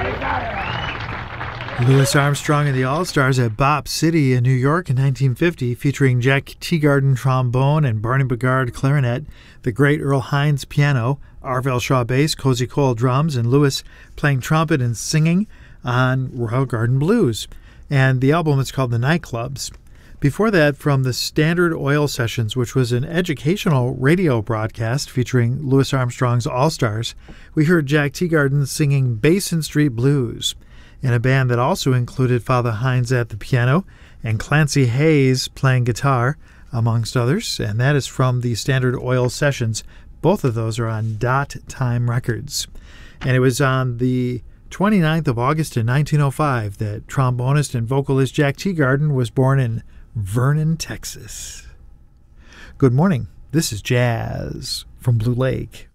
Louis Armstrong and the All-Stars at Bop City in New York in 1950, featuring Jack Teagarden trombone and Barney Bigard clarinet, the great Earl Hines piano, Arvell Shaw bass, Cozy Cole drums, and Louis playing trumpet and singing on Royal Garden Blues. And the album is called The Nightclubs. Before that, from the Standard Oil Sessions, which was an educational radio broadcast featuring Louis Armstrong's All-Stars, we heard Jack Teagarden singing Basin Street Blues, in a band that also included Father Hines at the piano and Clancy Hayes playing guitar, amongst others, and that is from the Standard Oil Sessions. Both of those are on Dot Time Records. And it was on the 29th of August in 1905 that trombonist and vocalist Jack Teagarden was born in Vernon, Texas. Good morning. This is Jazz from Blue Lake.